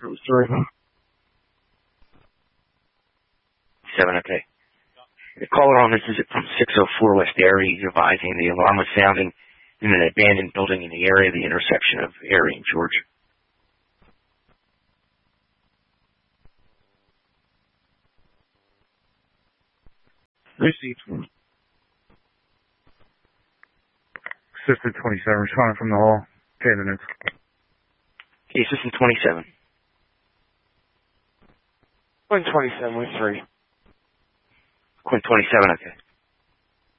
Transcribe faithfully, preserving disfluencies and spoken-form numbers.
Three. Seven, okay. The caller on this is from six oh four West Erie. He's advising the alarm was sounding in an abandoned building in the area of the intersection of Erie and George. Received. Assistant twenty-seven, responding from the hall. ten minutes. Okay, Assistant twenty-seven. Quinn twenty-seven with three. Quinn twenty-seven, okay.